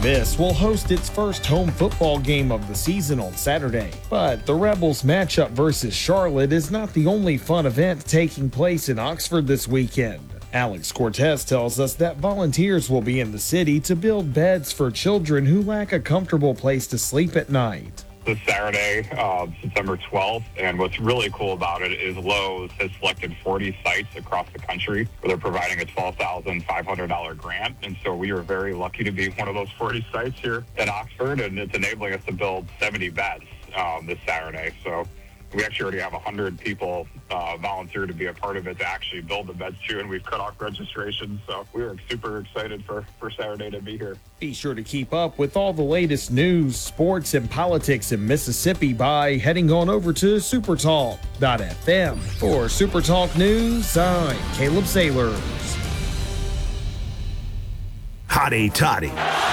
Miss will host its first home football game of the season on Saturday. But the Rebels matchup versus Charlotte is not the only fun event taking place in Oxford this weekend. Alex Cortez tells us that volunteers will be in the city to build beds for children who lack a comfortable place to sleep at night. This Saturday, September 12th, and what's really cool about it is Lowe's has selected 40 sites across the country where they're providing a $12,500 grant, and so we are very lucky to be one of those 40 sites here at Oxford, and it's enabling us to build 70 beds this Saturday. So we actually already have 100 people volunteer to be a part of it to actually build the beds too, and we've cut off registrations, so we are super excited for Saturday to be here. Be sure to keep up with all the latest news, sports, and politics in Mississippi by heading on over to supertalk.fm. For Supertalk News, I'm Caleb Sailors. Hotty toddy.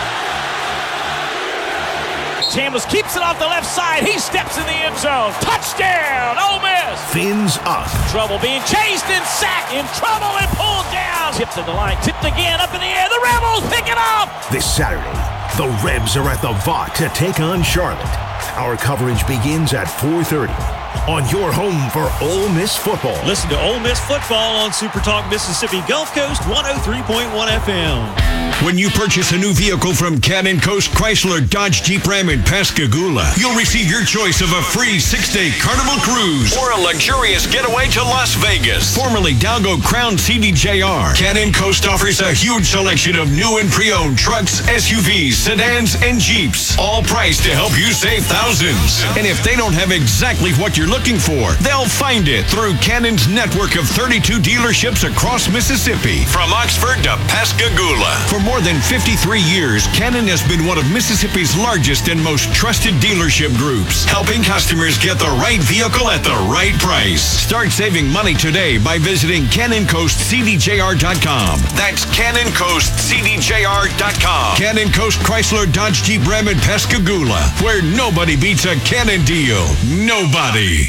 Chambliss keeps it off the left side. He steps in the end zone. Touchdown, Ole Miss. Fins up. Trouble being chased and sacked. In trouble and pulled down. Tipped to the line. Tipped again. Up in the air. The Rebels pick it up. This Saturday, the Rebs are at the Vaught to take on Charlotte. Our coverage begins at 4:30 on your home for Ole Miss football. Listen to Ole Miss football on Supertalk Mississippi Gulf Coast 103.1 FM. When you purchase a new vehicle from Cannon Coast Chrysler Dodge Jeep Ram in Pascagoula, you'll receive your choice of a free 6-day Carnival cruise or a luxurious getaway to Las Vegas. Formerly Dalgo Crown CDJR, Cannon Coast offers a huge selection of new and pre-owned trucks, SUVs, sedans, and Jeeps, all priced to help you save thousands. And if they don't have exactly what you're looking for, they'll find it through Cannon's network of 32 dealerships across Mississippi, from Oxford to Pascagoula. For more than 53 years, Cannon has been one of Mississippi's largest and most trusted dealership groups, helping customers get the right vehicle at the right price. Start saving money today by visiting CannonCoastCDJR.com. That's CannonCoastCDJR.com. Cannon Coast Chrysler Dodge Jeep Ram in Pascagoula, where nobody beats a Cannon deal. Nobody.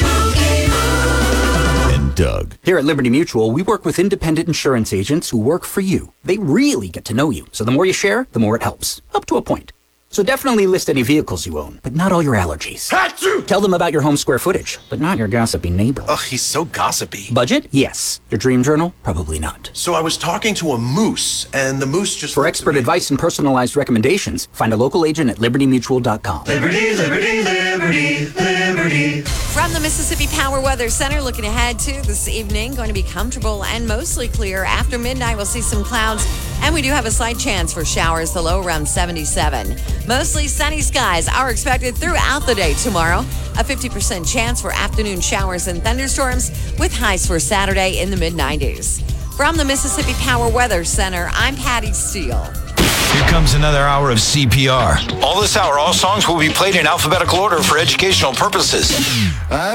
Doug. Here at Liberty Mutual, we work with independent insurance agents who work for you. They really get to know you, so the more you share, the more it helps. Up to a point. So definitely list any vehicles you own, but not all your allergies. Achoo! Tell them about your home square footage, but not your gossipy neighbor. Ugh, he's so gossipy. Budget? Yes. Your dream journal? Probably not. So I was talking to a moose, and the moose just... For expert advice and personalized recommendations, find a local agent at libertymutual.com. Liberty, liberty, liberty, liberty. From the Mississippi Power Weather Center, looking ahead to this evening, going to be comfortable and mostly clear. After midnight, we'll see some clouds, and we do have a slight chance for showers, the low around 77. Mostly sunny skies are expected throughout the day tomorrow. A 50% chance for afternoon showers and thunderstorms with highs for Saturday in the mid-90s. From the Mississippi Power Weather Center, I'm Patty Steele. Here comes another hour of CPR. All this hour, all songs will be played in alphabetical order for educational purposes.